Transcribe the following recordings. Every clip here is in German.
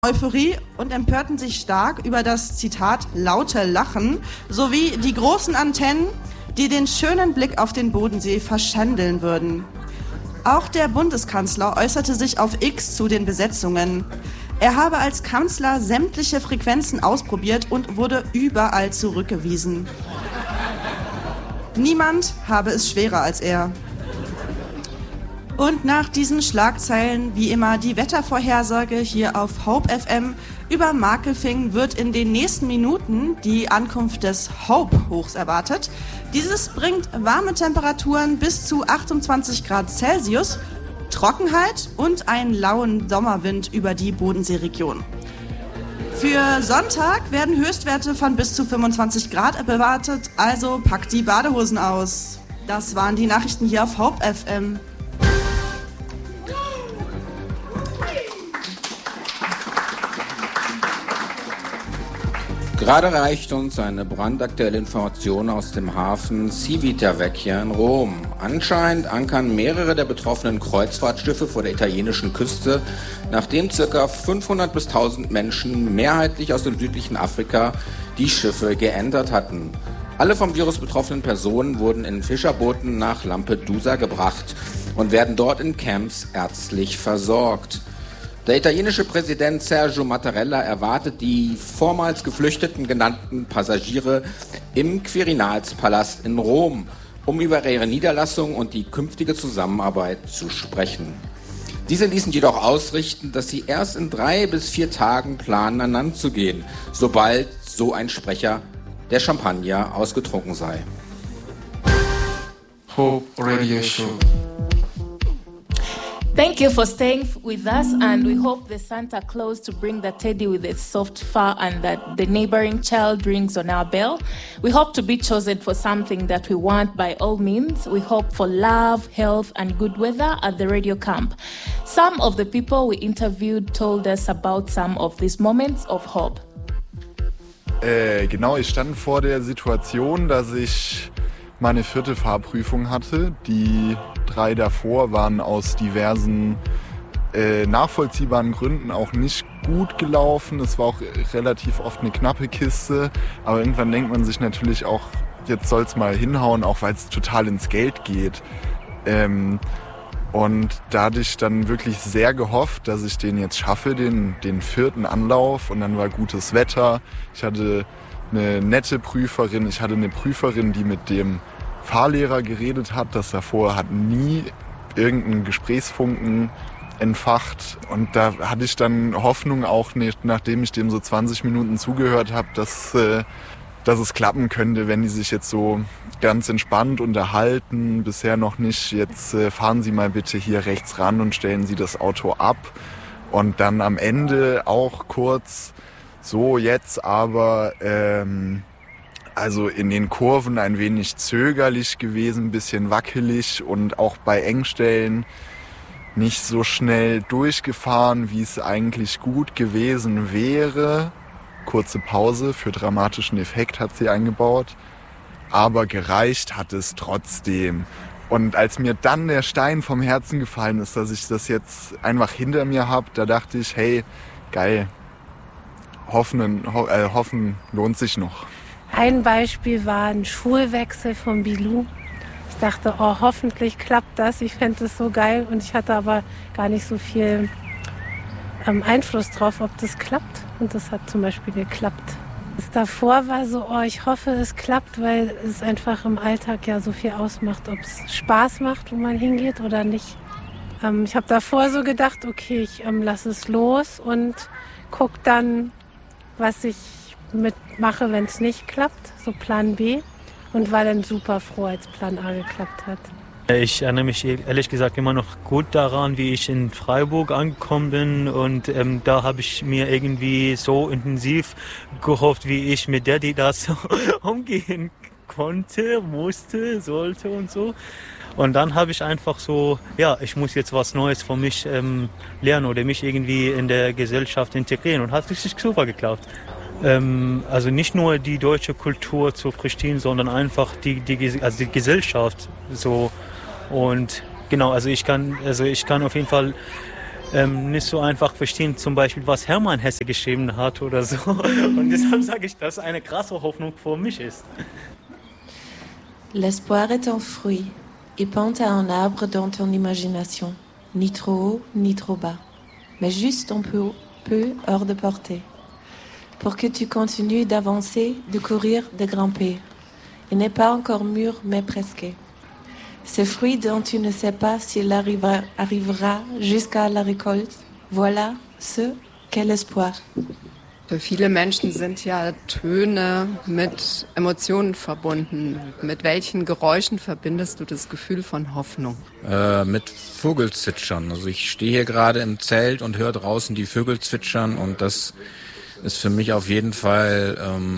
Euphorie und empörten sich stark über das, Zitat, laute Lachen sowie die großen Antennen, die den schönen Blick auf den Bodensee verschändeln würden. Auch der Bundeskanzler äußerte sich auf X zu den Besetzungen. Er habe als Kanzler sämtliche Frequenzen ausprobiert und wurde überall zurückgewiesen. Niemand habe es schwerer als er. Und nach diesen Schlagzeilen wie immer die Wettervorhersage hier auf Hope FM. Über Markelfing wird in den nächsten Minuten die Ankunft des Hope-Hochs erwartet. Dieses bringt warme Temperaturen bis zu 28 Grad Celsius, Trockenheit und einen lauen Sommerwind über die Bodenseeregion. Für Sonntag werden Höchstwerte von bis zu 25 Grad erwartet, also packt die Badehosen aus. Das waren die Nachrichten hier auf Hope FM. Gerade reicht uns eine brandaktuelle Information aus dem Hafen Civitavecchia in Rom. Anscheinend ankern mehrere der betroffenen Kreuzfahrtschiffe vor der italienischen Küste, nachdem ca. 500 bis 1000 Menschen, mehrheitlich aus dem südlichen Afrika, die Schiffe geentert hatten. Alle vom Virus betroffenen Personen wurden in Fischerbooten nach Lampedusa gebracht und werden dort in Camps ärztlich versorgt. Der italienische Präsident Sergio Mattarella erwartet die vormals Geflüchteten genannten Passagiere im Quirinalspalast in Rom, um über ihre Niederlassung und die künftige Zusammenarbeit zu sprechen. Diese ließen jedoch ausrichten, dass sie erst in 3 bis 4 Tagen planen, an Land zu gehen, sobald so ein Sprecher der Champagner ausgetrunken sei. Hope Radio Show. Thank you for staying with us, and we hope the Santa Claus to bring the teddy with its soft fur and that the neighboring child rings on our bell. We hope to be chosen for something that we want by all means. We hope for love, health, and good weather at the radio camp. Some of the people we interviewed told us about some of these moments of hope. Genau, ich stand vor der Situation, dass ich meine 4. Fahrprüfung hatte. Die 3 davor waren aus diversen nachvollziehbaren Gründen auch nicht gut gelaufen. Es war auch relativ oft eine knappe Kiste. Aber irgendwann denkt man sich natürlich auch, jetzt soll es mal hinhauen, auch weil es total ins Geld geht. Und da hatte ich dann wirklich sehr gehofft, dass ich den jetzt schaffe, den 4. Anlauf. Und dann war gutes Wetter. Ich hatte eine nette Prüferin. Ich hatte eine Prüferin, die mit dem Fahrlehrer geredet hat. Das davor hat nie irgendeinen Gesprächsfunken entfacht. Und da hatte ich dann Hoffnung auch nicht, nachdem ich dem so 20 Minuten zugehört habe, dass es klappen könnte, wenn die sich jetzt so ganz entspannt unterhalten. Bisher noch nicht. Jetzt fahren Sie mal bitte hier rechts ran und stellen Sie das Auto ab. Und dann am Ende auch kurz so jetzt aber also in den Kurven ein wenig zögerlich gewesen, ein bisschen wackelig und auch bei Engstellen nicht so schnell durchgefahren, wie es eigentlich gut gewesen wäre. Kurze Pause für dramatischen Effekt hat sie eingebaut, aber gereicht hat es trotzdem. Und als mir dann der Stein vom Herzen gefallen ist, dass ich das jetzt einfach hinter mir habe, da dachte ich, hey, geil, hoffen lohnt sich noch. Ein Beispiel war ein Schulwechsel von Bilou. Ich dachte, oh, hoffentlich klappt das. Ich fände es so geil und ich hatte aber gar nicht so viel Einfluss drauf, ob das klappt. Und das hat zum Beispiel geklappt. Das davor war so, oh, ich hoffe, es klappt, weil es einfach im Alltag ja so viel ausmacht, ob es Spaß macht, wo man hingeht oder nicht. Ich habe davor so gedacht, okay, ich lasse es los und gucke dann, was ich mitmache, wenn es nicht klappt, so Plan B, und war dann super froh, als Plan A geklappt hat. Ich erinnere mich ehrlich gesagt immer noch gut daran, wie ich in Freiburg angekommen bin und da habe ich mir irgendwie so intensiv gehofft, wie ich mit Daddy das umgehen konnte, musste, sollte und so. Und dann habe ich einfach so, ja, ich muss jetzt was Neues für mich lernen oder mich irgendwie in der Gesellschaft integrieren und hat richtig super geklappt. Also nicht nur die deutsche Kultur zu verstehen, sondern einfach die Gesellschaft so. Und genau, also ich kann auf jeden Fall nicht so einfach verstehen, zum Beispiel, was Hermann Hesse geschrieben hat oder so. Und deshalb sage ich, dass eine krasse Hoffnung für mich ist. L'espoir est un fruit et pend à un arbre dans ton imagination, ni trop haut, ni trop bas, mais juste un peu hors de portée, pour que tu continues d'avancer, de courir, de grimper. Il n'est pas encore mûr, mais presque. Ce fruit dont tu ne sais pas s'il arrivera jusqu'à la récolte, voilà ce qu'est l'espoir. Für viele Menschen sind ja Töne mit Emotionen verbunden. Mit welchen Geräuschen verbindest du das Gefühl von Hoffnung? Mit Vogelzwitschern. Also ich stehe hier gerade im Zelt und höre draußen die Vögel zwitschern und das ist für mich auf jeden Fall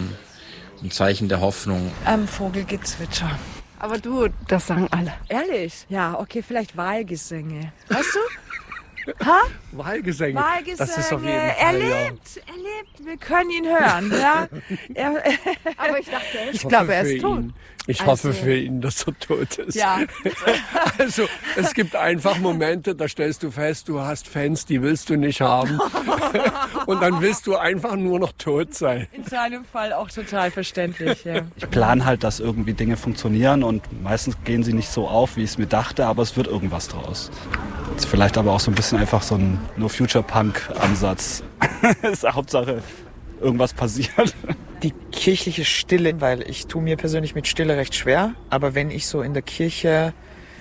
ein Zeichen der Hoffnung. Vogelgezwitscher. Aber du, das sagen alle. Ehrlich? Ja, okay, vielleicht Wahlgesänge. Weißt du? Ha? Wahlgesänge. Wahlgesänge. Das ist auf jeden Fall, er lebt. Wir können ihn hören. Ja? Aber ich dachte, ich glaube, er ist tot. Ich hoffe für ihn, dass er tot ist. Ja. Also es gibt einfach Momente, da stellst du fest, du hast Fans, die willst du nicht haben. Und dann willst du einfach nur noch tot sein. In seinem Fall auch total verständlich. Ja. Ich plane halt, dass irgendwie Dinge funktionieren und meistens gehen sie nicht so auf, wie ich es mir dachte, aber es wird irgendwas draus. Das ist vielleicht aber auch so ein bisschen einfach so ein No-Future-Punk-Ansatz. Ist Hauptsache, irgendwas passiert. Die kirchliche Stille, weil ich tue mir persönlich mit Stille recht schwer, aber wenn ich so in der Kirche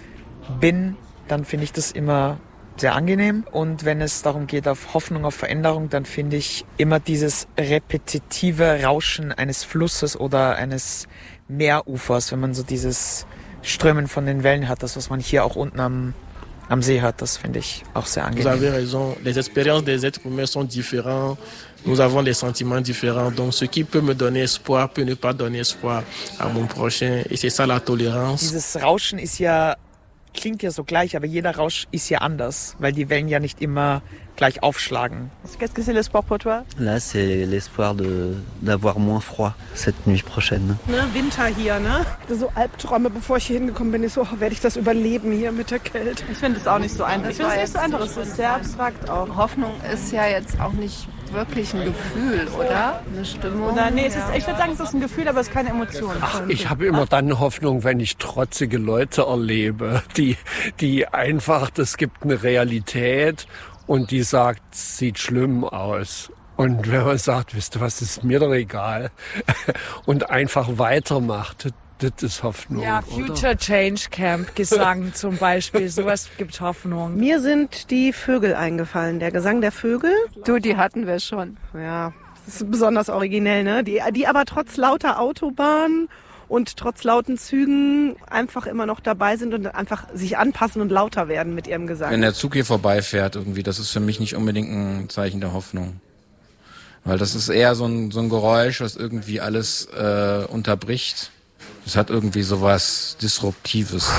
bin, dann finde ich das immer sehr angenehm. Und wenn es darum geht, auf Hoffnung, auf Veränderung, dann finde ich immer dieses repetitive Rauschen eines Flusses oder eines Meerufers, wenn man so dieses Strömen von den Wellen hat, das, was man hier auch unten am See hat, das finde ich auch sehr angenehm. Vous avez raison, les expériences des êtres humains sont différentes. Nous avons des sentiments différents. Donc, ce qui peut me donner espoir peut ne pas donner espoir à mon prochain. Et c'est ça la tolérance. Dieses Rauschen klingt ja so gleich, aber jeder Rausch ist ja anders, weil die Wellen ja nicht immer gleich aufschlagen. Qu'est-ce que c'est l'espoir pour toi? Là, c'est l'espoir d'avoir moins froid cette nuit prochaine. Ne, Winter hier, ne? So Albträume, bevor ich hier hingekommen bin, ich so, werde ich das überleben hier mit der Kälte? Ich finde es auch nicht so einfach. Ich finde es nicht so einfach, es ist sehr abstrakt auch. Hoffnung ist ja jetzt auch nicht wirklich ein Gefühl, oder? Eine Stimmung? Oder, nee, ich würde sagen, es ist ein Gefühl, aber es ist keine Emotion. Ach, ich habe immer dann Hoffnung, wenn ich trotzige Leute erlebe, die einfach, das gibt eine Realität und die sagt, sieht schlimm aus. Und wenn man sagt, wisst ihr was, ist mir doch egal und einfach weitermacht, das ist Hoffnung. Ja, Future Change Camp Gesang zum Beispiel, sowas gibt Hoffnung. Mir sind die Vögel eingefallen, der Gesang der Vögel. Du, die hatten wir schon. Ja, das ist besonders originell, ne? Die aber trotz lauter Autobahnen und trotz lauten Zügen einfach immer noch dabei sind und einfach sich anpassen und lauter werden mit ihrem Gesang. Wenn der Zug hier vorbeifährt irgendwie, das ist für mich nicht unbedingt ein Zeichen der Hoffnung. Weil das ist eher so ein Geräusch, was irgendwie alles unterbricht. Das hat irgendwie sowas Disruptives.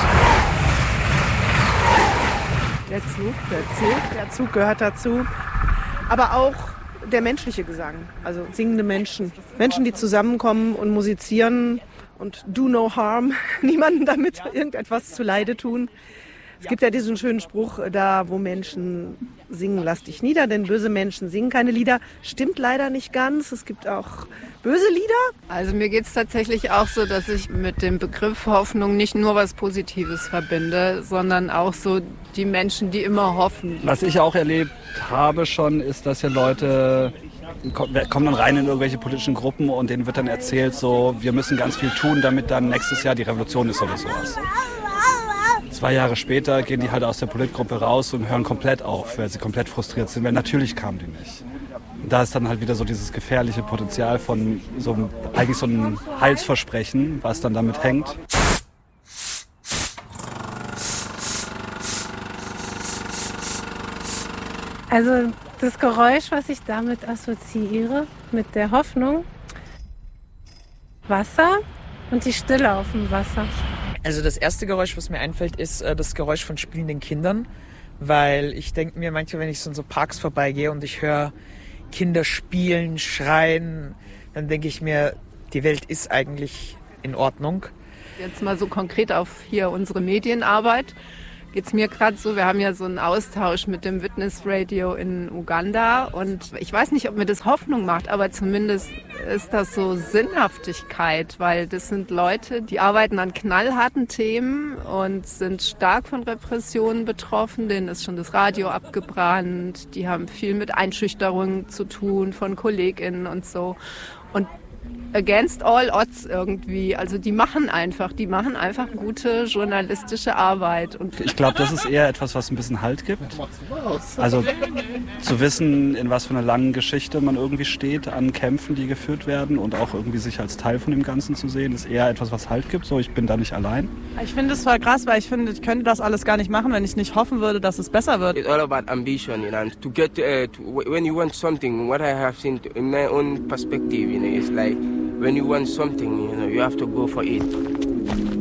Der Zug gehört dazu. Aber auch der menschliche Gesang, also singende Menschen. Menschen, die zusammenkommen und musizieren und do no harm, niemandem damit irgendetwas zuleide tun. Es gibt ja diesen schönen Spruch, da wo Menschen singen, lass dich nieder, denn böse Menschen singen keine Lieder. Stimmt leider nicht ganz, es gibt auch böse Lieder. Also mir geht es tatsächlich auch so, dass ich mit dem Begriff Hoffnung nicht nur was Positives verbinde, sondern auch so die Menschen, die immer hoffen. Was ich auch erlebt habe schon, ist, dass hier Leute kommen dann rein in irgendwelche politischen Gruppen und denen wird dann erzählt, so, wir müssen ganz viel tun, damit dann nächstes Jahr die Revolution ist oder sowas. 2 Jahre später gehen die halt aus der Politgruppe raus und hören komplett auf, weil sie komplett frustriert sind, weil natürlich kamen die nicht. Und da ist dann halt wieder so dieses gefährliche Potenzial von eigentlich so einem Heilsversprechen, was dann damit hängt. Also das Geräusch, was ich damit assoziiere, mit der Hoffnung, Wasser und die Stille auf dem Wasser. Also das erste Geräusch, was mir einfällt, ist das Geräusch von spielenden Kindern, weil ich denke mir manchmal, wenn ich so in so Parks vorbeigehe und ich höre Kinder spielen, schreien, dann denke ich mir, die Welt ist eigentlich in Ordnung. Jetzt mal so konkret auf hier unsere Medienarbeit. geht's mir gerade so, wir haben ja so einen Austausch mit dem Witness Radio in Uganda und ich weiß nicht, ob mir das Hoffnung macht, aber zumindest ist das so Sinnhaftigkeit, weil das sind Leute, die arbeiten an knallharten Themen und sind stark von Repressionen betroffen, denen ist schon das Radio abgebrannt, die haben viel mit Einschüchterung zu tun von KollegInnen und so und against all odds irgendwie. Also die machen einfach gute journalistische Arbeit. Und ich glaube, das ist eher etwas, was ein bisschen Halt gibt. Also zu wissen, in was für einer langen Geschichte man irgendwie steht an Kämpfen, die geführt werden und auch irgendwie sich als Teil von dem Ganzen zu sehen, ist eher etwas, was Halt gibt. So, ich bin da nicht allein. Ich finde es voll krass, weil ich finde, ich könnte das alles gar nicht machen, wenn ich nicht hoffen würde, dass es besser wird. It's all about ambition, you know, and to get when you want something, what I have seen in my own perspective, you know, it's like when you want something, you know, you have to go for it.